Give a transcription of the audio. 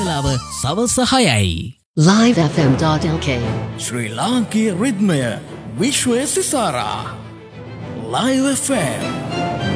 වෙලාව සවස 6යි. livefm.lk ශ්‍රී ලාංකීය රිද්මය විශ්වය සිසාරා. Live FM